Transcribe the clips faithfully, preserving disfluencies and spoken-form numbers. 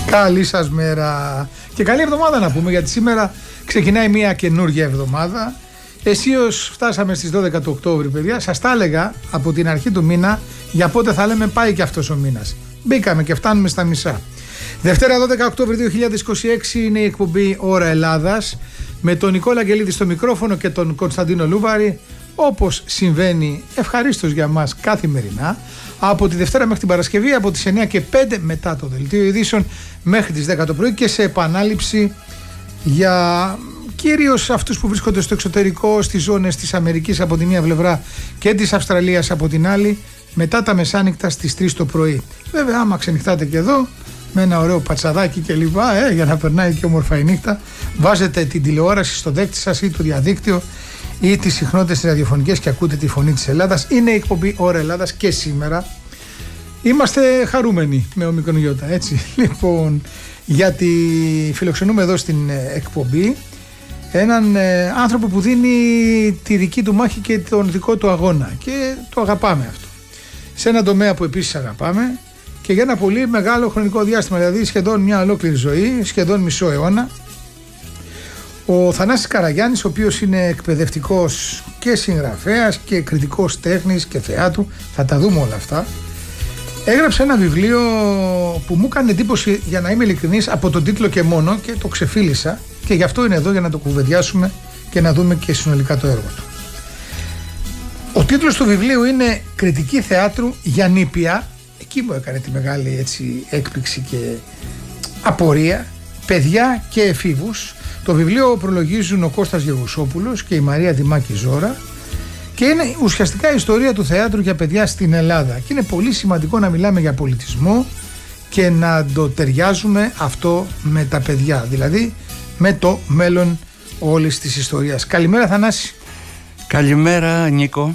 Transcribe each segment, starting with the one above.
Καλή σας μέρα και καλή εβδομάδα να πούμε, γιατί σήμερα ξεκινάει μια καινούργια εβδομάδα. Αισίως φτάσαμε στις δώδεκα του Οκτώβρη, παιδιά. Σας τα έλεγα από την αρχή του μήνα για πότε θα λέμε πάει και αυτός ο μήνας. Μπήκαμε και φτάνουμε στα μισά. Δευτέρα δώδεκα Οκτώβρη δύο χιλιάδες είκοσι έξι είναι η εκπομπή Ώρα Ελλάδας, με τον Νικόλα Αγγελίδη στο μικρόφωνο και τον Κωνσταντίνο Λούβαρη, όπως συμβαίνει ευχαρίστως για μας καθημερινά, από τη Δευτέρα μέχρι την Παρασκευή, από τις εννιά και πέντε μετά το δελτίο ειδήσεων μέχρι τις δέκα το πρωί, και σε επανάληψη για κυρίως αυτούς που βρίσκονται στο εξωτερικό, στις ζώνες της Αμερικής από τη μία πλευρά και της Αυστραλίας από την άλλη, μετά τα μεσάνυχτα στις τρεις το πρωί. Βέβαια, άμα ξενυχτάτε και εδώ με ένα ωραίο πατσαδάκι και λοιπά, ε, για να περνάει και όμορφα η νύχτα, βάζετε την τηλεόραση στο δέκτη σας ή το διαδίκτυο ή τις συχνότητες ραδιοφωνικές και ακούτε τη φωνή της Ελλάδας. Είναι η εκπομπή Ώρα Ελλάδας και σήμερα είμαστε χαρούμενοι με ομικρόν γιώτα, έτσι. Λοιπόν, γιατί φιλοξενούμε εδώ στην εκπομπή έναν ε, άνθρωπο που δίνει τη δική του μάχη και τον δικό του αγώνα, και το αγαπάμε αυτό. Σε έναν τομέα που επίσης αγαπάμε και για ένα πολύ μεγάλο χρονικό διάστημα, δηλαδή σχεδόν μια ολόκληρη ζωή, σχεδόν μισό αιώνα. Ο Θανάσης Καραγιάννης, ο οποίος είναι εκπαιδευτικός και συγγραφέας και κριτικός τέχνης και θεάτρου, θα τα δούμε όλα αυτά, έγραψε ένα βιβλίο που μου έκανε εντύπωση, για να είμαι ειλικρινής, από τον τίτλο και μόνο, και το ξεφίλησα, και γι' αυτό είναι εδώ, για να το κουβεντιάσουμε και να δούμε και συνολικά το έργο του. Ο τίτλος του βιβλίου είναι «Κριτική θεάτρου για νήπια». Εκεί μου έκανε τη μεγάλη, έτσι, έκπληξη και απορία. «Παιδιά και εφήβους». Το βιβλίο προλογίζουν ο Κώστας Γεγουσόπουλος και η Μαρία Δημάκη Ζώρα, και είναι ουσιαστικά η ιστορία του θεάτρου για παιδιά στην Ελλάδα. Και είναι πολύ σημαντικό να μιλάμε για πολιτισμό και να το ταιριάζουμε αυτό με τα παιδιά, δηλαδή με το μέλλον όλης της ιστορίας. Καλημέρα, Θανάση. Καλημέρα, Νίκο.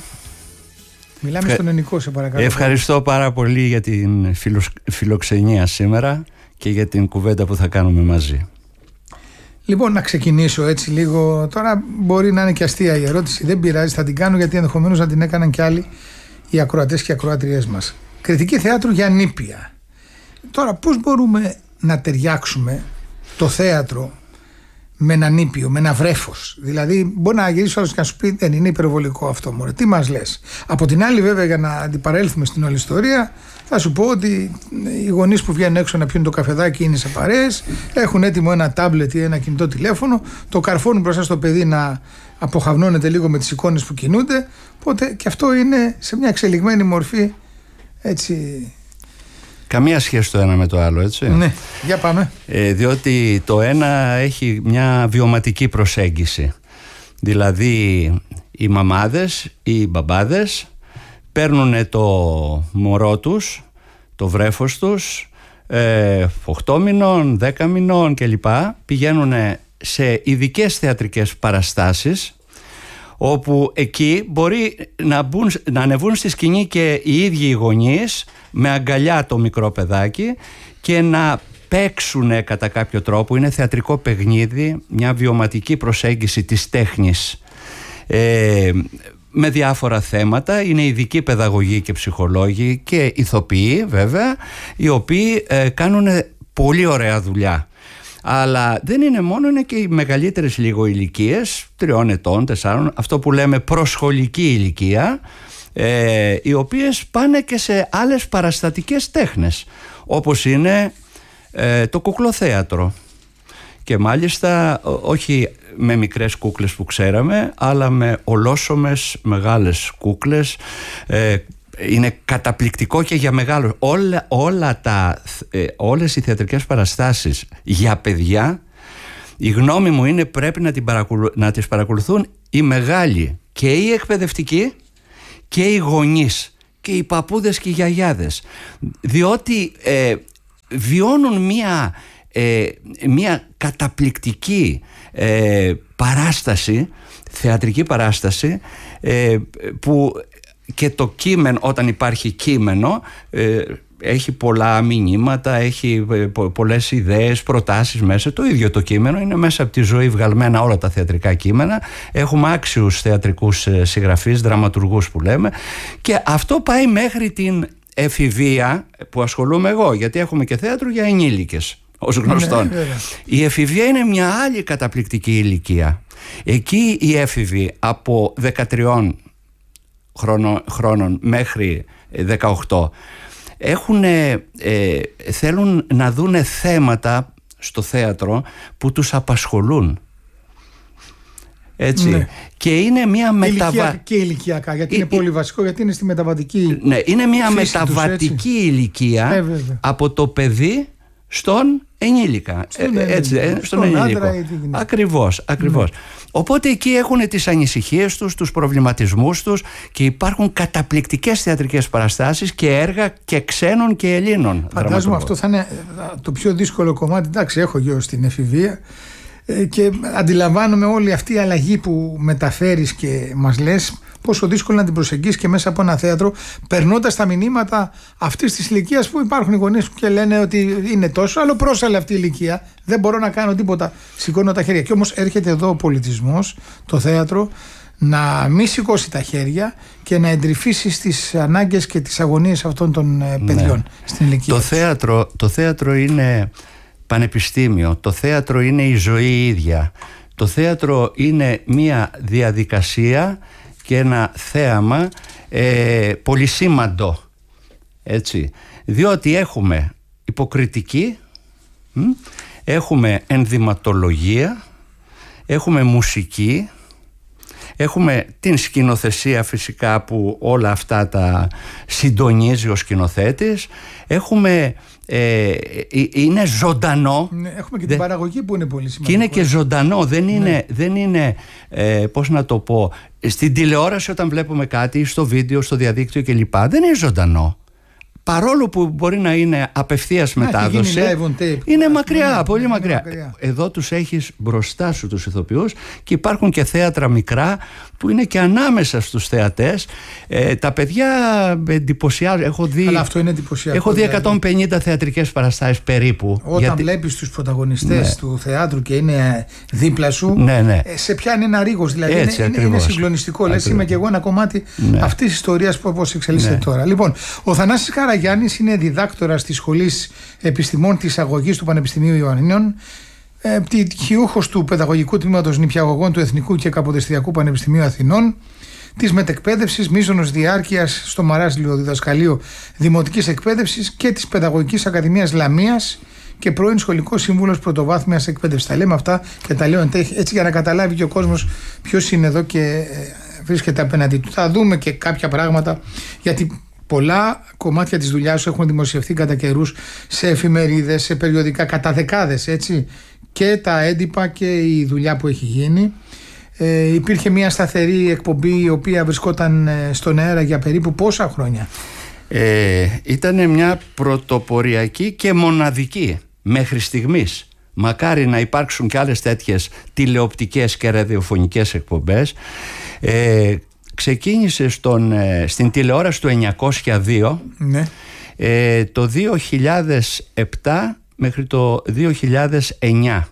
Μιλάμε Ευχα... στον Ενικό, σε παρακαλώ. Ευχαριστώ πάρα πολύ για την φιλο... φιλοξενία σήμερα και για την κουβέντα που θα κάνουμε μαζί. Λοιπόν, να ξεκινήσω έτσι λίγο. Τώρα μπορεί να είναι και αστεία η ερώτηση, δεν πειράζει, θα την κάνω, γιατί ενδεχομένως να την έκαναν και άλλοι οι ακροατές και οι ακροάτριές μας. Κριτική θεάτρου για νήπια. Τώρα, πώς μπορούμε να ταιριάξουμε το θέατρο με ένα νήπιο, με ένα βρέφος? Δηλαδή, μπορεί να γυρίσει άλλος και να σου πει δεν είναι υπερβολικό αυτό, μωρέ, τι μας λες? Από την άλλη, βέβαια, για να αντιπαρέλθουμε στην όλη ιστορία, θα σου πω ότι οι γονείς που βγαίνουν έξω να πιούν το καφεδάκι είναι σε παρέες, έχουν έτοιμο ένα τάμπλετ ή ένα κινητό τηλέφωνο, το καρφώνουν μπροστά στο παιδί να αποχαυνώνεται λίγο με τις εικόνες που κινούνται. Οπότε και αυτό είναι σε μια εξελιγμένη μορφή, έτσι. Καμία σχέση το ένα με το άλλο, έτσι. Ναι, για πάμε. Ε, διότι το ένα έχει μια βιωματική προσέγγιση. Δηλαδή οι μαμάδες, οι μπαμπάδες παίρνουν το μωρό τους, το βρέφος τους, ε, οκτώ μηνών, δέκα μηνών κλπ. Πηγαίνουν σε ειδικές θεατρικές παραστάσεις, όπου εκεί μπορεί να, μπουν, να ανεβούν στη σκηνή και οι ίδιοι οι γονείς με αγκαλιά το μικρό παιδάκι και να παίξουν κατά κάποιο τρόπο. Είναι θεατρικό παιχνίδι, μια βιωματική προσέγγιση της τέχνης, ε, με διάφορα θέματα. Είναι ειδικοί παιδαγωγοί και ψυχολόγοι και ηθοποιοί, βέβαια, οι οποίοι ε, κάνουν πολύ ωραία δουλειά. Αλλά δεν είναι μόνο, είναι και οι μεγαλύτερες λίγο ηλικίες, τριών ετών, τεσσάρων, αυτό που λέμε προσχολική ηλικία, ε, οι οποίες πάνε και σε άλλες παραστατικές τέχνες, όπως είναι ε, το κουκλοθέατρο. Και μάλιστα όχι με μικρές κούκλες που ξέραμε, αλλά με ολόσωμες μεγάλες κούκλες. ε, Είναι καταπληκτικό και για μεγάλους. Όλα, όλα τα, ε, όλες οι θεατρικές παραστάσεις για παιδιά, η γνώμη μου είναι πρέπει να, την παρακολου, να τις παρακολουθούν οι μεγάλοι, και οι εκπαιδευτικοί και οι γονείς και οι παππούδες και οι γιαγιάδες, διότι ε, βιώνουν μία, ε, μία καταπληκτική ε, παράσταση, θεατρική παράσταση, ε, που και το κείμενο, όταν υπάρχει κείμενο, ε, έχει πολλά μηνύματα, έχει πο, πολλές ιδέες, προτάσεις μέσα. Το ίδιο το κείμενο είναι μέσα από τη ζωή βγαλμένα, όλα τα θεατρικά κείμενα. Έχουμε άξιους θεατρικούς συγγραφείς, δραματουργούς που λέμε, και αυτό πάει μέχρι την εφηβεία που ασχολούμαι εγώ, γιατί έχουμε και θέατρο για ενήλικες, ως γνωστόν. Ναι, η εφηβεία είναι μια άλλη καταπληκτική ηλικία. Εκεί οι έφηβοι από δεκατρία χρόνων, χρόνων μέχρι δεκαοκτώ έχουν, ε, θέλουν να δούνε θέματα στο θέατρο που τους απασχολούν. Έτσι. Ναι. Και είναι μια μεταβατική. Και ηλικιακά, γιατί είναι, είναι πολύ βασικό, γιατί είναι στη μεταβατική. Ναι, είναι μια μεταβατική τους, ηλικία ε, από το παιδί στον ενήλικα. Στον, ε, έτσι, ε, στον, στον ενήλικο. Ακριβώς, ακριβώς. Ναι. Οπότε εκεί έχουν τις ανησυχίες τους, τους προβληματισμούς τους και υπάρχουν καταπληκτικές θεατρικές παραστάσεις και έργα και ξένων και Ελλήνων. Φαντάζομαι αυτό θα είναι το πιο δύσκολο κομμάτι. Εντάξει, έχω γιο στην εφηβεία και αντιλαμβάνομαι όλη αυτή η αλλαγή που μεταφέρεις και μας λες, πόσο δύσκολο να την προσεγγίσεις και μέσα από ένα θέατρο, περνώντας τα μηνύματα αυτής της ηλικίας που υπάρχουν οι γονείς που και λένε ότι είναι τόσο, άλλο πρόσαλε αυτή η ηλικία, δεν μπορώ να κάνω τίποτα, σηκώνω τα χέρια. Και όμως έρχεται εδώ ο πολιτισμός, το θέατρο, να μην σηκώσει τα χέρια και να εντρυφήσει στις ανάγκες και τις αγωνίες αυτών των παιδιών, ναι, στην ηλικία. Το θέατρο, το θέατρο είναι πανεπιστήμιο, το θέατρο είναι η ζωή ίδια. Το θέατρο είναι μια διαδικασία και ένα θέαμα ε, πολυσήμαντο, έτσι, διότι έχουμε υποκριτική, μ, έχουμε ενδυματολογία, έχουμε μουσική, έχουμε την σκηνοθεσία φυσικά που όλα αυτά τα συντονίζει ο σκηνοθέτης, έχουμε Ε, είναι ζωντανό. Ναι, έχουμε και την δε... παραγωγή που είναι πολύ σημαντική. Και είναι και ζωντανό. Δεν είναι, ναι. δεν είναι ε, πώς να το πω, στην τηλεόραση όταν βλέπουμε κάτι, στο βίντεο, στο διαδίκτυο κλπ. Δεν είναι ζωντανό. Παρόλο που μπορεί να είναι απευθείας να, μετάδοση, tape, είναι μακριά, ναι, πολύ μακριά. μακριά. Εδώ τους έχεις μπροστά σου τους ηθοποιούς και υπάρχουν και θέατρα μικρά που είναι και ανάμεσα στους θεατές. Ε, τα παιδιά εντυπωσιάζουν. Έχω δει, Αλλά αυτό είναι εντυπωσιακό. Έχω δει εκατόν πενήντα θεατρικές παραστάσεις περίπου. Όταν γιατί... βλέπεις τους πρωταγωνιστές, ναι, του θεάτρου και είναι δίπλα σου, ναι, ναι, σε πιάνει ένα ρίγος. Δηλαδή έτσι, είναι, είναι συγκλονιστικό. Λες, είμαι και εγώ ένα κομμάτι, ναι, αυτής της ιστορίας που όπως εξελίσσεται, ναι, τώρα. Λοιπόν, ο Θανάσης Καραγιάννης είναι διδάκτορας της Σχολής Επιστημών της Αγωγής του Πανεπιστημίου Ιωαννίνων, πτυχιούχος του Παιδαγωγικού Τμήματος Νηπιαγωγών του Εθνικού και Καποδιστριακού Πανεπιστημίου Αθηνών, της μετεκπαίδευσης μείζωνος διάρκειας στο Μαράσιλο Διδασκαλείο Δημοτικής Εκπαίδευσης και της Παιδαγωγικής Ακαδημίας Λαμίας και πρώην σχολικός σύμβουλος πρωτοβάθμιας εκπαίδευσης. Τα λέμε αυτά και τα λέω έτσι για να καταλάβει και ο κόσμος ποιος είναι εδώ και βρίσκεται απέναντι του. Θα δούμε και κάποια πράγματα, γιατί πολλά κομμάτια της δουλειάς σου έχουν δημοσιευθεί κατά καιρούς σε εφημερίδες, σε περιοδικά, κατά δεκάδες, έτσι, και τα έντυπα και η δουλειά που έχει γίνει. Ε, υπήρχε μια σταθερή εκπομπή η οποία βρισκόταν στον αέρα για περίπου πόσα χρόνια? Ε, ήταν μια πρωτοποριακή και μοναδική μέχρι στιγμής. Μακάρι να υπάρξουν και άλλες τέτοιες τηλεοπτικές και ραδιοφωνικές εκπομπές. Ε, ξεκίνησε στον, στην τηλεόραση του εννιακόσια δύο, ναι, ε, το δύο χιλιάδες επτά μέχρι το δύο χιλιάδες εννιά.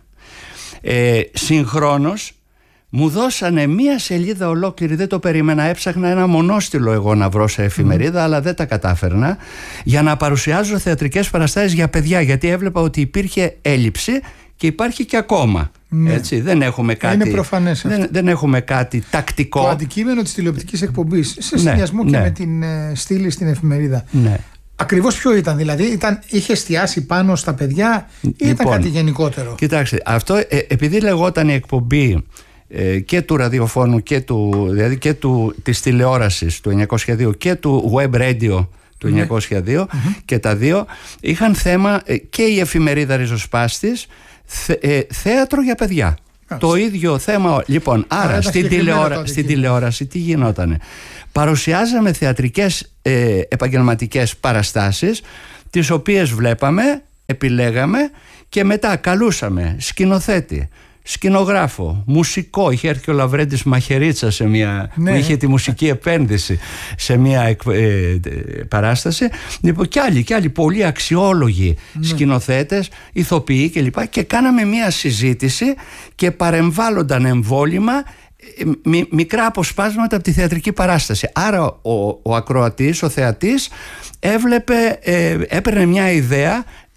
Ε, συγχρόνως μου δώσανε μία σελίδα ολόκληρη, δεν το περίμενα, έψαχνα ένα μονόστιλο εγώ να βρω σε εφημερίδα, mm. αλλά δεν τα κατάφερνα, για να παρουσιάζω θεατρικές παραστάσεις για παιδιά, γιατί έβλεπα ότι υπήρχε έλλειψη και υπάρχει και ακόμα. Ναι. Έτσι, δεν έχουμε κάτι, είναι προφανές δεν, δεν έχουμε κάτι τακτικό. Το αντικείμενο της τηλεοπτικής εκπομπής σε συνδυασμό, ναι, και, ναι, με την ε, στήλη στην εφημερίδα, ναι, ακριβώς ποιο ήταν? Δηλαδή ήταν, είχε εστιάσει πάνω στα παιδιά ή λοιπόν, ήταν κάτι γενικότερο? Κοιτάξτε, αυτό ε, επειδή λεγόταν η εκπομπή ε, και του ραδιοφώνου και, του, δηλαδή και του, της τηλεόρασης του εννιακόσια δύο και του web radio του εννιακόσια δύο, mm-hmm, και τα δύο είχαν θέμα, ε, και η εφημερίδα Ριζοσπάστης, Θε, ε, θέατρο για παιδιά. Άς. Το ίδιο θέμα. Λοιπόν, άρα, άρα στην, τηλεόρα, στην τηλεόραση τι γινότανε? Παρουσιάζαμε θεατρικές ε, επαγγελματικές παραστάσεις, τις οποίες βλέπαμε, επιλέγαμε και μετά καλούσαμε σκηνοθέτη, σκηνογράφο, μουσικό. Είχε έρθει ο Λαβρέντης Μαχαιρίτσα σε μια, ναι, που είχε τη μουσική επένδυση σε μια ε, ε, παράσταση, λοιπόν, και άλλοι, και άλλοι πολύ αξιόλογοι, ναι, σκηνοθέτες, ηθοποιοί κλπ. Και κάναμε μια συζήτηση και παρεμβάλλονταν εμβόλυμα μι, μικρά αποσπάσματα από τη θεατρική παράσταση. Άρα ο, ο ακροατής, ο θεατής έβλεπε, ε, έπαιρνε μια ιδέα,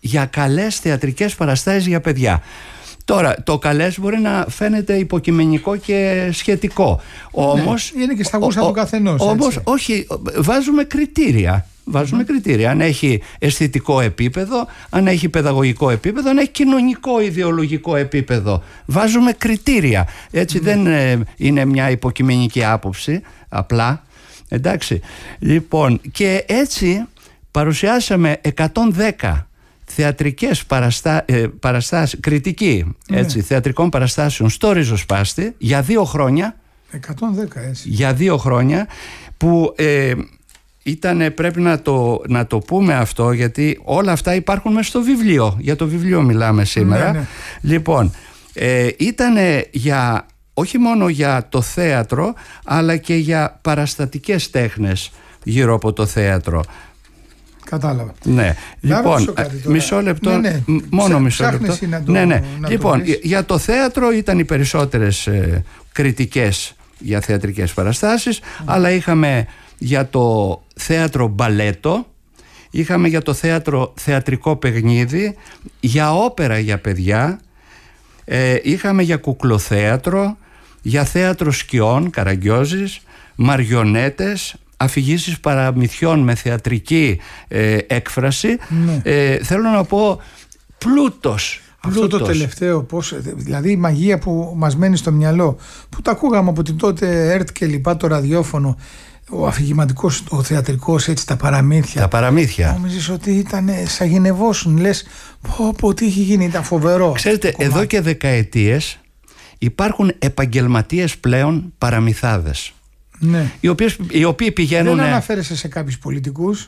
για καλές θεατρικές παραστάσεις για παιδιά. Τώρα, το καλές μπορεί να φαίνεται υποκειμενικό και σχετικό. Όμως, ναι, είναι και στα γούστα του καθενός. Όμως, όχι, βάζουμε κριτήρια. Βάζουμε mm. κριτήρια. Αν έχει αισθητικό επίπεδο, αν έχει παιδαγωγικό επίπεδο, αν έχει κοινωνικό ιδεολογικό επίπεδο. Βάζουμε κριτήρια. Έτσι mm. δεν ε, είναι μια υποκειμενική άποψη, απλά. Εντάξει. Λοιπόν, και έτσι παρουσιάσαμε εκατόν δέκα θεατρικές παραστά, ε, παραστάσεις, κριτική έτσι, ναι. θεατρικών παραστάσεων στο Ριζοσπάστη για δύο χρόνια. εκατόν δέκα έτσι. Για δύο χρόνια που ε, ήταν, πρέπει να το, να το πούμε αυτό, γιατί όλα αυτά υπάρχουν μέσα στο βιβλίο. Για το βιβλίο μιλάμε σήμερα. Ναι, ναι. Λοιπόν, ε, ήταν για, όχι μόνο για το θέατρο, αλλά και για παραστατικές τέχνες γύρω από το θέατρο. Κατάλαβα. Ναι. Λοιπόν, μισό λεπτό. Ναι, ναι. Μόνο μισό λεπτό. Το, ναι, ναι. Λοιπόν, το για το θέατρο ήταν οι περισσότερες ε, κριτικές για θεατρικές παραστάσεις, mm. αλλά είχαμε για το θέατρο μπαλέτο, είχαμε για το θέατρο θεατρικό παιχνίδι, για όπερα για παιδιά, ε, είχαμε για κουκλοθέατρο, για θέατρο σκιών, Καραγκιόζης, μαριονέτες, αφηγήσεις παραμυθιών με θεατρική ε, έκφραση. Ναι. Ε, θέλω να πω πλούτος. Αυτό πλούτος. Το τελευταίο, πώς, δηλαδή η μαγεία που μας μένει στο μυαλό, που τα ακούγαμε από την τότε ΕΡΤ και λοιπά, το ραδιόφωνο, ο αφηγηματικός, ο θεατρικός, έτσι, τα παραμύθια. Τα παραμύθια. Νομίζεις ότι ήταν σαν γυναивόσουν, λες πω πω τι είχε γίνει, ήταν φοβερό. Ξέρετε, εδώ και δεκαετίες υπάρχουν επαγγελματίες πλέον παραμυθάδες. Ναι. Οι, οποίες, οι οποίοι πηγαίνουν. Δεν αναφέρεσαι σε κάποιους πολιτικούς.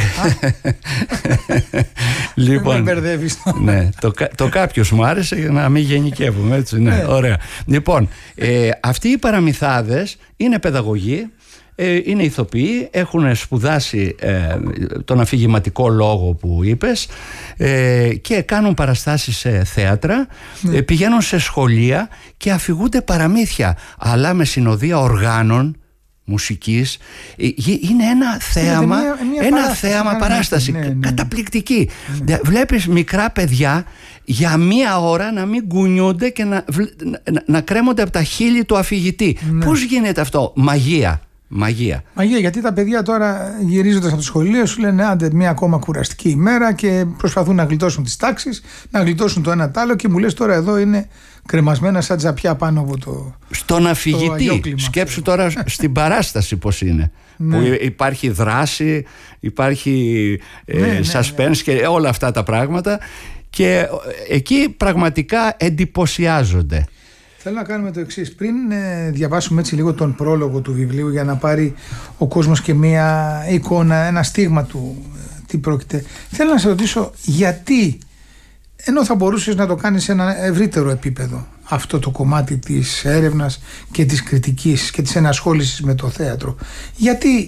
Λοιπόν, δεν με μπερδεύεις. Ναι, το, το κάποιος μου άρεσε για να μην γενικεύουμε, έτσι, ναι, ναι. Ωραία. Λοιπόν, ε, αυτοί οι παραμυθάδες είναι παιδαγωγοί, ε, είναι ηθοποιοί, έχουν σπουδάσει ε, τον αφηγηματικό λόγο που είπες, ε, και κάνουν παραστάσεις σε θέατρα, ναι. ε, πηγαίνουν σε σχολεία και αφηγούνται παραμύθια, αλλά με συνοδεία οργάνων μουσικής. Είναι ένα θέαμα, μια, μια ένα παράσταση, θέαμα παράσταση, ναι, ναι. καταπληκτική. Ναι. Βλέπεις μικρά παιδιά για μία ώρα να μην κουνιούνται και να, να, να κρέμονται από τα χείλη του αφηγητή. Ναι. Πώς γίνεται αυτό? Μαγεία. Μαγεία. Μαγεία, γιατί τα παιδιά τώρα γυρίζοντας από το σχολείο σου λένε άντε μια ακόμα κουραστική ημέρα και προσπαθούν να γλιτώσουν τις τάξεις, να γλιτώσουν το ένα τ' άλλο, και μου λες τώρα εδώ είναι κρεμασμένα σαν τζαπιά πάνω από το. Στον αφηγητή. Σκέψου τώρα στην παράσταση πώς είναι. Ναι. Που υπάρχει δράση, υπάρχει ε, ναι, ναι, suspense ναι. και όλα αυτά τα πράγματα, και εκεί πραγματικά εντυπωσιάζονται. Θέλω να κάνουμε το εξής. Πριν ε, διαβάσουμε έτσι λίγο τον πρόλογο του βιβλίου, για να πάρει ο κόσμος και μία εικόνα, ένα στίγμα του ε, τι πρόκειται, θέλω να σε ρωτήσω γιατί, ενώ θα μπορούσες να το κάνεις σε ένα ευρύτερο επίπεδο αυτό το κομμάτι της έρευνας και της κριτικής και της ενασχόλησης με το θέατρο, γιατί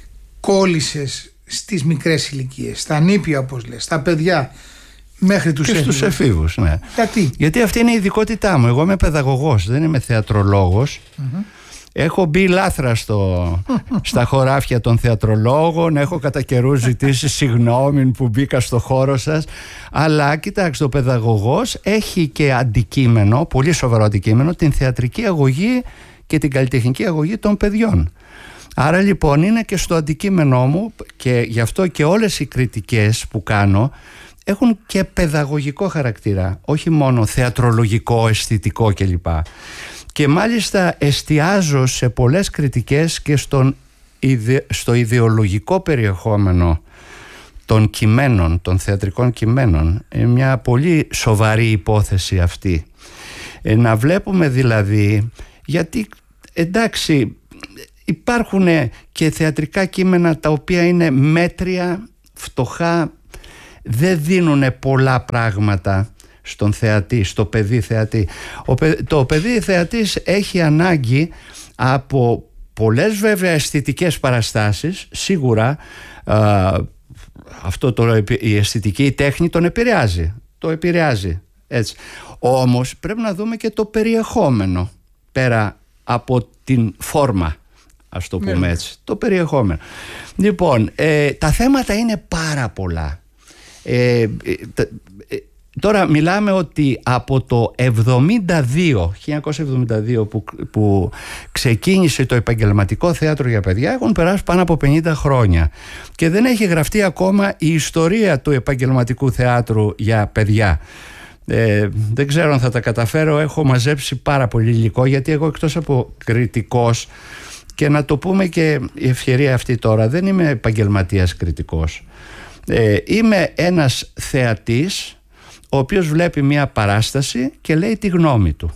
κόλλησες στις μικρές ηλικίες, στα νήπια όπως λες, στα παιδιά, μέχρι τους και στους εφήβους, ναι. Γιατί? Γιατί αυτή είναι η ειδικότητά μου. Εγώ είμαι παιδαγωγός, δεν είμαι θεατρολόγος. Mm-hmm. Έχω μπει λάθρα στο, στα χωράφια των θεατρολόγων. Έχω κατά καιρούς ζητήσει συγγνώμη που μπήκα στο χώρο σας. Αλλά κοιτάξτε, ο παιδαγωγός έχει και αντικείμενο, πολύ σοβαρό αντικείμενο, την θεατρική αγωγή και την καλλιτεχνική αγωγή των παιδιών. Άρα λοιπόν είναι και στο αντικείμενό μου, και γι' αυτό και όλες οι κριτικές που κάνω έχουν και παιδαγωγικό χαρακτήρα, όχι μόνο θεατρολογικό, αισθητικό κλπ. Και μάλιστα εστιάζω σε πολλές κριτικές και στον ιδε... στο ιδεολογικό περιεχόμενο των κειμένων, των θεατρικών κειμένων. Είναι μια πολύ σοβαρή υπόθεση αυτή. Ε, να βλέπουμε δηλαδή, γιατί εντάξει υπάρχουν και θεατρικά κείμενα τα οποία είναι μέτρια, φτωχά, δεν δίνουν πολλά πράγματα στον θεατή, στο παιδί θεατή. Ο, το παιδί θεατής έχει ανάγκη από πολλές βέβαια αισθητικές παραστάσεις. Σίγουρα α, αυτό το, η αισθητική, η τέχνη τον επηρεάζει. Το επηρεάζει έτσι. Όμως πρέπει να δούμε και το περιεχόμενο πέρα από την φόρμα, ας το πούμε, ναι, έτσι. Το περιεχόμενο. Λοιπόν, ε, τα θέματα είναι πάρα πολλά. Ε, ε, Τώρα μιλάμε ότι από το εβδομήντα δύο, χίλια εννιακόσια εβδομήντα δύο που, που ξεκίνησε το επαγγελματικό θέατρο για παιδιά, έχουν περάσει πάνω από πενήντα χρόνια και δεν έχει γραφτεί ακόμα η ιστορία του επαγγελματικού θεάτρου για παιδιά. Ε, δεν ξέρω αν θα τα καταφέρω, έχω μαζέψει πάρα πολύ υλικό, γιατί εγώ εκτός από κριτικός, και να το πούμε και η ευκαιρία αυτή τώρα, δεν είμαι επαγγελματίας κριτικός, ε, είμαι ένας θεατής ο οποίος βλέπει μια παράσταση και λέει τη γνώμη του.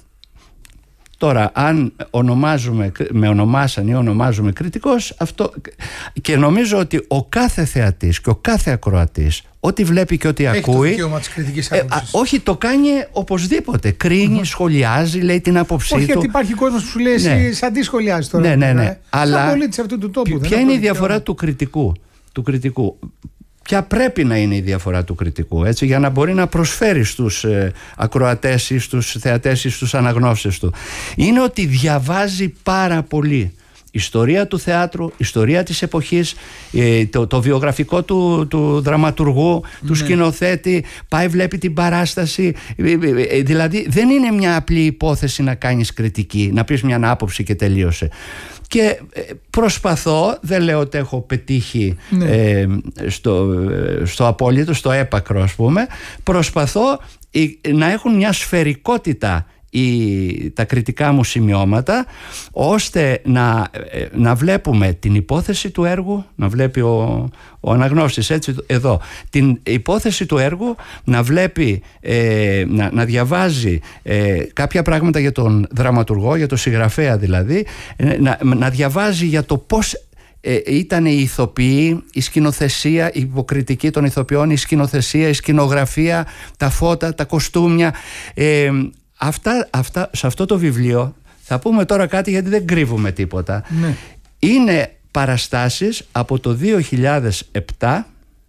Τώρα, αν ονομάζουμε, με ονομάσαν ή ονομάζουμε κριτικός, αυτό, και νομίζω ότι ο κάθε θεατής και ο κάθε ακροατής, ό,τι βλέπει και ό,τι έχει ακούει, το δικαίωμα της κριτικής άποψης. Ε, α, όχι, το κάνει οπωσδήποτε. Κρίνει, mm-hmm. σχολιάζει, λέει την άποψή όχι, του. Όχι, γιατί υπάρχει κόσμος που σου λέει, ναι. εσύ σαν τι σχολιάζεις τώρα. Ναι, ναι, ναι. Ε. Αλλά σαν πολίτης αυτού του τόπου. Ποια είναι η διαφορά του κριτικού, του κριτικού. Ποια πρέπει να είναι η διαφορά του κριτικού, έτσι, για να μπορεί να προσφέρει στους ε, ακροατές ή στους θεατές ή στους αναγνώστες του? Είναι ότι διαβάζει πάρα πολύ ιστορία του θεάτρου, ιστορία της εποχής, ε, το, το βιογραφικό του, του δραματουργού, του ναι. σκηνοθέτη, πάει βλέπει την παράσταση, ε, ε, ε, δηλαδή δεν είναι μια απλή υπόθεση να κάνεις κριτική, να πεις μια άποψη και τελείωσε. Και προσπαθώ, δεν λέω ότι έχω πετύχει ναι. ε, στο, στο απόλυτο, στο έπακρο ας πούμε, προσπαθώ να έχουν μια σφαιρικότητα η, τα κριτικά μου σημειώματα, ώστε να, να βλέπουμε την υπόθεση του έργου, να βλέπει ο, ο αναγνώστης, έτσι εδώ, την υπόθεση του έργου, να βλέπει, ε, να, να διαβάζει ε, κάποια πράγματα για τον δραματουργό, για τον συγγραφέα δηλαδή, να, να διαβάζει για το πώς ε, ήταν η ηθοποιή, η σκηνοθεσία, η υποκριτική των ηθοποιών, η σκηνοθεσία, η σκηνογραφία, τα φώτα, τα κοστούμια. ε, Αυτά, αυτά, σε αυτό το βιβλίο θα πούμε τώρα κάτι, γιατί δεν κρύβουμε τίποτα. Ναι. Είναι παραστάσεις από το δύο χιλιάδες επτά,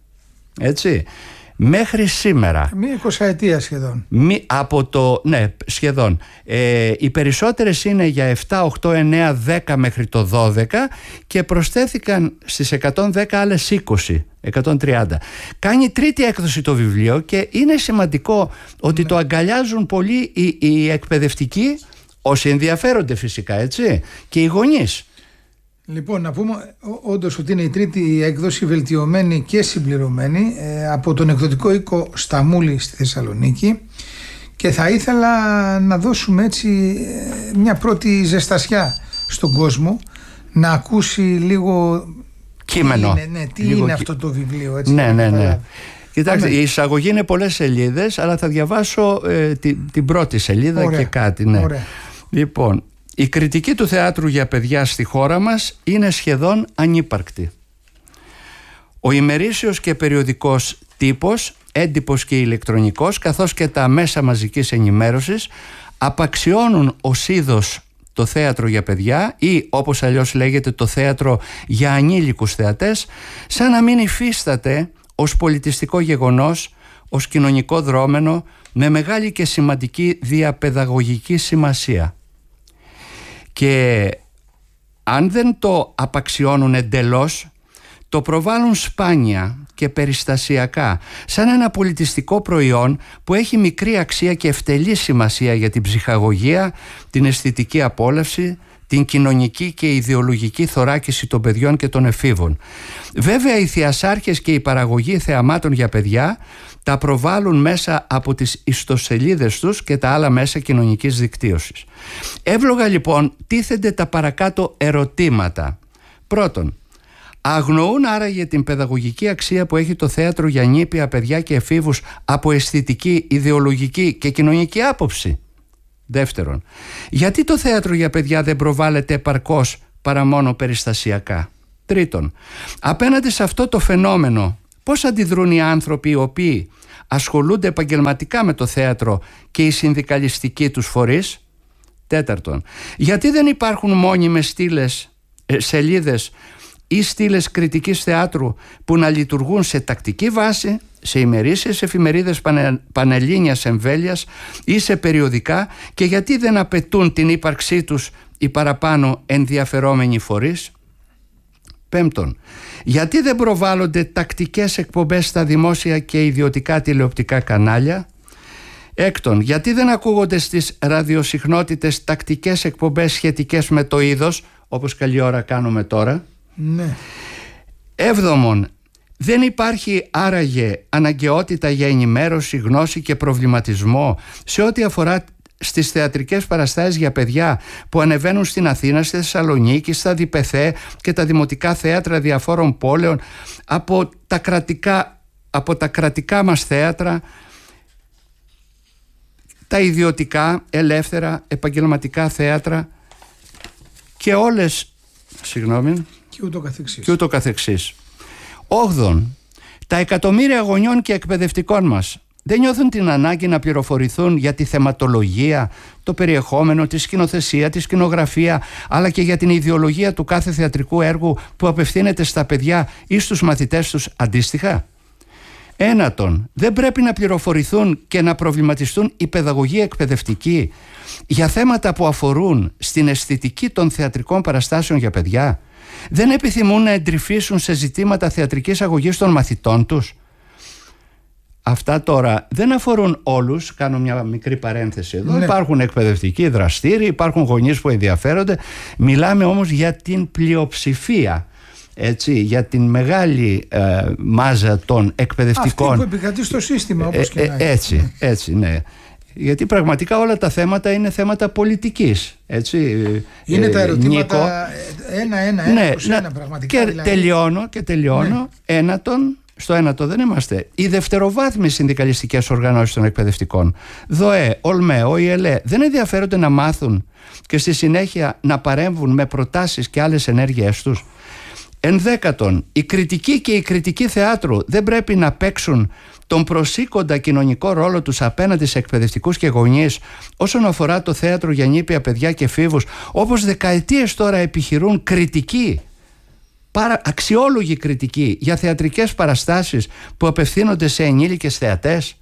έτσι, μέχρι σήμερα. Μία εικοσαετία σχεδόν. Μη, από το, ναι, σχεδόν. Ε, οι περισσότερες είναι για επτά, οκτώ, εννέα, δέκα μέχρι το δώδεκα και προσθέθηκαν στις εκατόν δέκα άλλες είκοσι, εκατόν τριάντα. Κάνει τρίτη έκδοση το βιβλίο και είναι σημαντικό ότι ναι. το αγκαλιάζουν πολύ οι, οι εκπαιδευτικοί, όσοι ενδιαφέρονται φυσικά, έτσι, και οι γονείς. Λοιπόν, να πούμε όντως ότι είναι η τρίτη έκδοση, βελτιωμένη και συμπληρωμένη, ε, από τον εκδοτικό οίκο Σταμούλη στη Θεσσαλονίκη, και θα ήθελα να δώσουμε έτσι ε, μια πρώτη ζεστασιά στον κόσμο, να ακούσει λίγο κείμενο. Τι είναι, ναι, τι λίγο είναι κει... αυτό το βιβλίο, έτσι. Ναι, ναι, ναι. Κοιτάξτε, Άμα... η εισαγωγή είναι πολλές σελίδες, αλλά θα διαβάσω ε, την, την πρώτη σελίδα. Ωραία. Και κάτι. Ναι. Ωραία. Λοιπόν, η κριτική του θεάτρου για παιδιά στη χώρα μας είναι σχεδόν ανύπαρκτη. Ο ημερήσιος και περιοδικός τύπος, έντυπος και ηλεκτρονικός, καθώς και τα μέσα μαζικής ενημέρωσης απαξιώνουν ως είδος το θέατρο για παιδιά, ή όπως αλλιώς λέγεται το θέατρο για ανήλικους θεατές, σαν να μην υφίσταται ως πολιτιστικό γεγονός, ως κοινωνικό δρόμενο με μεγάλη και σημαντική διαπαιδαγωγική σημασία. Και αν δεν το απαξιώνουν εντελώς, το προβάλλουν σπάνια και περιστασιακά, σαν ένα πολιτιστικό προϊόν που έχει μικρή αξία και ευτελή σημασία για την ψυχαγωγία, την αισθητική απόλαυση, την κοινωνική και ιδεολογική θωράκιση των παιδιών και των εφήβων. Βέβαια, οι θεασάρχες και η παραγωγή θεαμάτων για παιδιά τα προβάλλουν μέσα από τις ιστοσελίδες τους και τα άλλα μέσα κοινωνικής δικτύωσης. Εύλογα λοιπόν τίθενται τα παρακάτω ερωτήματα. Πρώτον, αγνοούν άραγε την παιδαγωγική αξία που έχει το θέατρο για νήπια παιδιά και εφήβους από αισθητική, ιδεολογική και κοινωνική άποψη? Δεύτερον, γιατί το θέατρο για παιδιά δεν προβάλλεται επαρκώς παρά μόνο περιστασιακά? Τρίτον, απέναντι σε αυτό το φαινόμενο, πώς αντιδρούν οι άνθρωποι οι οποίοι ασχολούνται επαγγελματικά με το θέατρο και οι συνδικαλιστικοί τους φορείς? Τέταρτον, γιατί δεν υπάρχουν μόνιμες στήλες, ε, σελίδες ή στήλες κριτικής θεάτρου που να λειτουργούν σε τακτική βάση, σε ημερήσιες εφημερίδες πανε, πανελλήνιας εμβέλειας ή σε περιοδικά, και γιατί δεν απαιτούν την ύπαρξή τους οι παραπάνω ενδιαφερόμενοι φορείς? Πέμπτον, γιατί δεν προβάλλονται τακτικές εκπομπές στα δημόσια και ιδιωτικά τηλεοπτικά κανάλια? Έκτον, γιατί δεν ακούγονται στις ραδιοσυχνότητες τακτικές εκπομπές σχετικές με το είδος, όπως καλή ώρα κάνουμε τώρα? Ναι. Έβδομον, δεν υπάρχει άραγε αναγκαιότητα για ενημέρωση, γνώση και προβληματισμό σε ό,τι αφορά στις θεατρικές παραστάσεις για παιδιά που ανεβαίνουν στην Αθήνα, στη Θεσσαλονίκη, στα Διπεθέ και τα δημοτικά θέατρα διαφόρων πόλεων, από τα κρατικά, από τα κρατικά μας θέατρα, τα ιδιωτικά, ελεύθερα, επαγγελματικά θέατρα και όλες, συγγνώμη, και ούτω καθεξής. Και ούτω καθεξής. Όγδον, τα εκατομμύρια γονιών και εκπαιδευτικών μας δεν νιώθουν την ανάγκη να πληροφορηθούν για τη θεματολογία, το περιεχόμενο, τη σκηνοθεσία, τη σκηνογραφία, αλλά και για την ιδεολογία του κάθε θεατρικού έργου που απευθύνεται στα παιδιά ή στους μαθητές τους αντίστοιχα? Ένατον, δεν πρέπει να πληροφορηθούν και να προβληματιστούν οι παιδαγωγοί εκπαιδευτικοί για θέματα που αφορούν στην αισθητική των θεατρικών παραστάσεων για παιδιά? Δεν επιθυμούν να εντρυφήσουν σε ζητήματα θεατρικής αγωγής των μαθητών τους? Αυτά τώρα δεν αφορούν όλους, κάνω μια μικρή παρένθεση εδώ. Ναι. Υπάρχουν εκπαιδευτικοί δραστήριοι, υπάρχουν γονείς που ενδιαφέρονται. Μιλάμε όμως για την πλειοψηφία, έτσι, για την μεγάλη ε, μάζα των εκπαιδευτικών. Αυτή που επικρατεί στο σύστημα, όπως και να ε, έτσι, έτσι, ναι. Γιατί πραγματικά όλα τα θέματα είναι θέματα πολιτικής, έτσι. Είναι ε, τα ερωτήματα Νίκο. ένα, ένα, ένα, ναι, προς ναι, ένα πραγματικά. Και δηλαδή. τελειώνω, και τελειώνω. Ναι. Ένατον, στο ένατο δεν είμαστε. Οι δευτεροβάθμιες συνδικαλιστικές οργανώσεις των εκπαιδευτικών, ΔΟΕ, ΟΛΜΕ, ΟΙΕΛΕ, δεν ενδιαφέρονται να μάθουν και στη συνέχεια να παρέμβουν με προτάσεις και άλλες ενέργειές τους? Ενδέκατον, οι κριτικοί και οι κριτικοί θεάτρου δεν πρέπει να παίξουν τον προσήκοντα κοινωνικό ρόλο τους απέναντι σε εκπαιδευτικούς και γονείς όσον αφορά το θέατρο για νήπια παιδιά και εφήβους, όπως δεκαετίες τώρα επιχειρούν κριτική, παρα, αξιόλογη κριτική για θεατρικές παραστάσεις που απευθύνονται σε ενήλικες θεατές?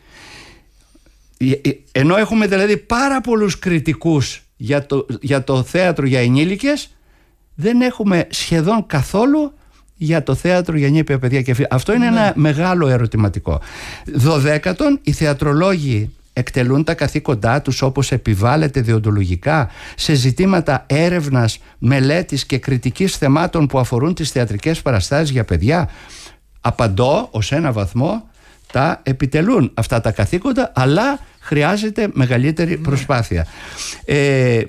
Ενώ έχουμε δηλαδή πάρα πολλούς κριτικούς για το, για το θέατρο για ενήλικες, δεν έχουμε σχεδόν καθόλου για το θέατρο για νήπια παιδιά και εφήβους. Αυτό είναι ναι. ένα μεγάλο ερωτηματικό. Δωδέκατον, οι θεατρολόγοι εκτελούν τα καθήκοντά τους όπως επιβάλλεται δεοντολογικά σε ζητήματα έρευνας, μελέτης και κριτικής θεμάτων που αφορούν τις θεατρικές παραστάσεις για παιδιά? Απαντώ, ως ένα βαθμό τα επιτελούν αυτά τα καθήκοντα, αλλά χρειάζεται μεγαλύτερη προσπάθεια. Ε,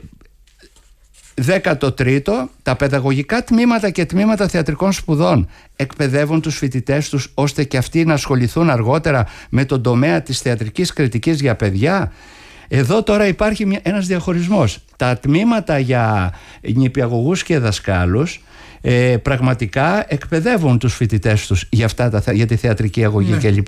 Δέκατο τρίτο, τα παιδαγωγικά τμήματα και τμήματα θεατρικών σπουδών εκπαιδεύουν τους φοιτητές τους ώστε και αυτοί να ασχοληθούν αργότερα με τον τομέα της θεατρικής κριτικής για παιδιά? Εδώ τώρα υπάρχει μια, ένας διαχωρισμός. Τα τμήματα για νηπιαγωγούς και δασκάλους ε, πραγματικά εκπαιδεύουν τους φοιτητές τους για, αυτά τα, για τη θεατρική αγωγή, ναι, κλπ.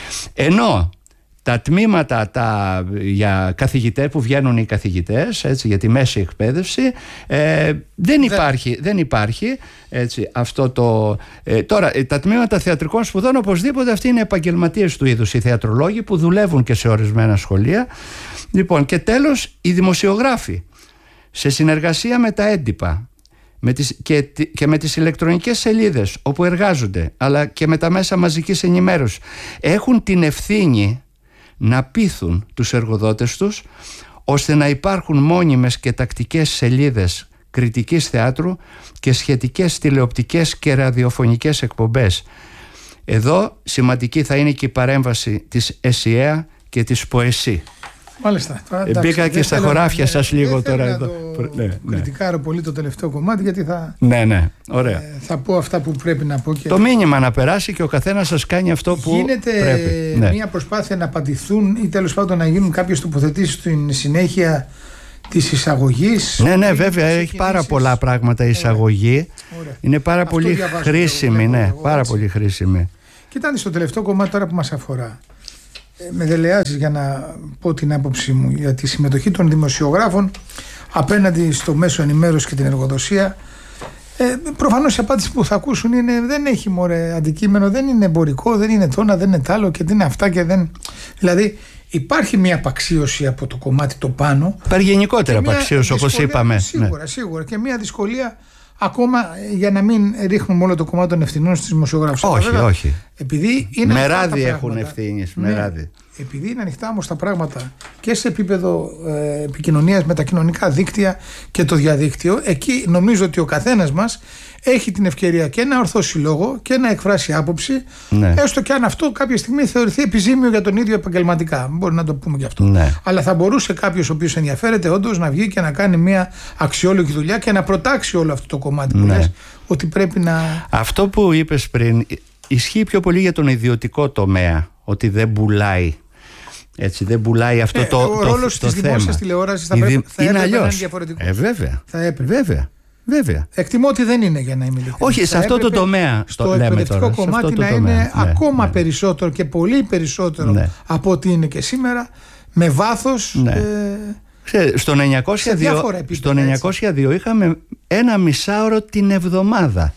Ενώ τα τμήματα τα, για καθηγητές που βγαίνουν οι καθηγητές, έτσι, για τη μέση εκπαίδευση, ε, δεν υπάρχει, δεν υπάρχει έτσι, αυτό το... Ε, τώρα, τα τμήματα θεατρικών σπουδών, οπωσδήποτε αυτοί είναι επαγγελματίες του είδους, οι θεατρολόγοι που δουλεύουν και σε ορισμένα σχολεία. Λοιπόν, και τέλος, οι δημοσιογράφοι, σε συνεργασία με τα έντυπα με τις, και, και με τις ηλεκτρονικές σελίδες όπου εργάζονται, αλλά και με τα μέσα μαζικής ενημέρωσης, έχουν την ευθύνη να πείθουν τους εργοδότες τους ώστε να υπάρχουν μόνιμες και τακτικές σελίδες κριτικής θεάτρου και σχετικές τηλεοπτικές και ραδιοφωνικές εκπομπές. Εδώ σημαντική θα είναι και η παρέμβαση της ΕΣΥΑ και της ΠΟΕΣΥ. Μάλιστα. Ε, μπήκα και στα χωράφια να, σας λίγο τώρα εδώ. Το... Ναι, ναι. Κριτικάρω πολύ το τελευταίο κομμάτι, γιατί θα, ναι, ναι. Ωραία. Ε, θα πω αυτά που πρέπει να πω. Και... το μήνυμα να περάσει και ο καθένας σας κάνει αυτό που γίνεται πρέπει. Γίνεται μια προσπάθεια να απαντηθούν ή τέλος πάντων να γίνουν κάποιες τοποθετήσεις στην συνέχεια της εισαγωγής. Ναι, ναι, βέβαια έχει πάρα πολλά πράγματα η εισαγωγή. Ωραία. Είναι πάρα αυτό πολύ χρήσιμη. Ναι, εγώ, πάρα έτσι. πολύ χρήσιμη. Κοιτάξτε, στο τελευταίο κομμάτι τώρα που μας αφορά, με δελεάζεις για να πω την άποψή μου για τη συμμετοχή των δημοσιογράφων απέναντι στο μέσο ενημέρωση και την εργοδοσία. Ε, προφανώς η απάντηση που θα ακούσουν είναι δεν έχει μωρέ αντικείμενο, δεν είναι εμπορικό, δεν είναι τόνα, δεν είναι τ' άλλο και δεν είναι αυτά και δεν... Δηλαδή υπάρχει μια απαξίωση από το κομμάτι το πάνω. Υπάρχει γενικότερα απαξίωση, όπως είπαμε. Σίγουρα, ναι. σίγουρα και μια δυσκολία Ακόμα για να μην ρίχνουμε όλο το κομμάτι των ευθυνών στις δημοσιογράφους. Όχι, βέβαια, όχι. Επειδή είναι μεράδι έχουν ευθύνες. Ναι, μεράδι. επειδή είναι ανοιχτά όμως τα πράγματα και σε επίπεδο ε, επικοινωνίας με τα κοινωνικά δίκτυα και το διαδίκτυο, εκεί νομίζω ότι ο καθένας μας έχει την ευκαιρία και να ορθώσει λόγο και να εκφράσει άποψη, ναι. έστω και αν αυτό κάποια στιγμή θεωρηθεί επιζήμιο για τον ίδιο επαγγελματικά. Μπορεί να το πούμε και αυτό. Ναι. Αλλά θα μπορούσε κάποιος ο οποίος ενδιαφέρεται όντως να βγει και να κάνει μια αξιόλογη δουλειά και να προτάξει όλο αυτό το κομμάτι που ναι. λες, ότι πρέπει να. Αυτό που είπες πριν ισχύει πιο πολύ για τον ιδιωτικό τομέα, ότι δεν πουλάει. Έτσι, δεν πουλάει αυτό ε, το, ο το, ρόλος το, της το δημόσιας τηλεόρασης θα, πρέπει, θα είναι έπρεπε αλλιώς. να είναι διαφορετικό. Ε, βέβαια. Θα έπρεπε. Βέβαια. Βέβαια. Εκτιμώ ότι δεν είναι, για να είμαι ειλικρινής. Όχι, σε αυτό το τομέα. Στο το εκπαιδευτικό τώρα, κομμάτι να τομέα. είναι ναι, ακόμα ναι. περισσότερο και πολύ περισσότερο ναι. από ό,τι είναι και σήμερα, με βάθος. Ναι. Ε, Ξέρετε, στον εννιακόσια δύο, στον εννιακόσια δύο είχαμε ένα μισάωρο την εβδομάδα.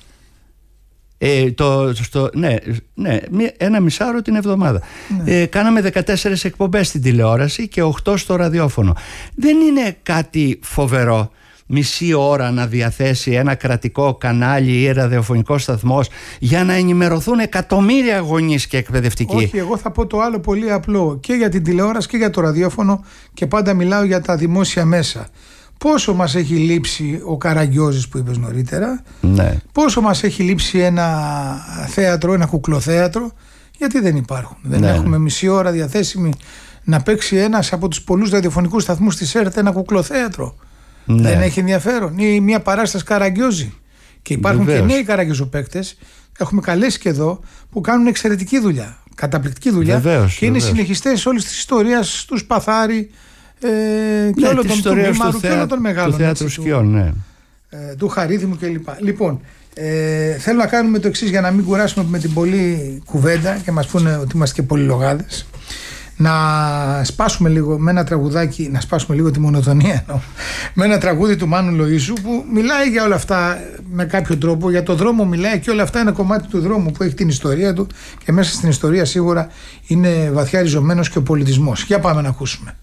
Ε, το, στο, ναι, ναι, ένα μισάωρο την εβδομάδα. Ναι. Ε, κάναμε δεκατέσσερις εκπομπές στην τηλεόραση και οκτώ στο ραδιόφωνο. Δεν είναι κάτι φοβερό μισή ώρα να διαθέσει ένα κρατικό κανάλι ή ραδιοφωνικό σταθμός για να ενημερωθούν εκατομμύρια γονείς και εκπαιδευτικοί? Όχι, εγώ θα πω το άλλο πολύ απλό, και για την τηλεόραση και για το ραδιόφωνο, και πάντα μιλάω για τα δημόσια μέσα. Πόσο μας έχει λείψει ο Καραγκιόζης που είπες νωρίτερα, ναι. πόσο μας έχει λείψει ένα θέατρο, ένα κουκλοθέατρο, γιατί δεν υπάρχουν. Δεν ναι. έχουμε μισή ώρα διαθέσιμη να παίξει ένας από τους πολλούς ραδιοφωνικούς σταθμούς της ΕΡΤ ένα κουκλοθέατρο. Ναι. Δεν έχει ενδιαφέρον. Ή μια παράσταση Καραγκιόζη. Και υπάρχουν Βεβαίως. και νέοι καραγκιόζοπαίκτες, έχουμε καλέσει και εδώ, που κάνουν εξαιρετική δουλειά. Καταπληκτική δουλειά. Βεβαίως, και είναι βεβαίως. συνεχιστές όλης της ιστορίας του Σπαθάρη. Ε, και, ναι, όλο τον, του Μήμαρου, και όλων των μεγάλων, του θέατρου Σκιών, ναι. ε, του Χαρίθμου κλπ. Λοιπόν, ε, θέλω να κάνουμε το εξής για να μην κουράσουμε με την πολλή κουβέντα και μας πούνε ότι είμαστε και πολυλογάδες. Να σπάσουμε λίγο με ένα τραγουδάκι, να σπάσουμε λίγο τη μονοτονία εννοώ, με ένα τραγούδι του Μάνου Λοΐζου που μιλάει για όλα αυτά με κάποιο τρόπο, για το δρόμο μιλάει, και όλα αυτά είναι κομμάτι του δρόμου που έχει την ιστορία του, και μέσα στην ιστορία σίγουρα είναι βαθιά ριζωμένος και ο πολιτισμός. Για πάμε να ακούσουμε.